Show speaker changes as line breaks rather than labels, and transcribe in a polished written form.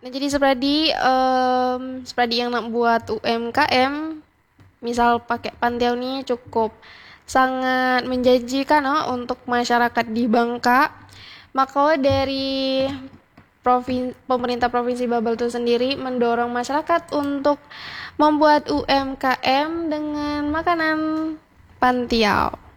Nah, jadi Sepradi yang nak buat UMKM, misal pakai Pantiau ini cukup sangat menjanjikan untuk masyarakat di Bangka. Maka dari pemerintah Provinsi Babel itu sendiri mendorong masyarakat untuk membuat UMKM dengan makanan Pantiau.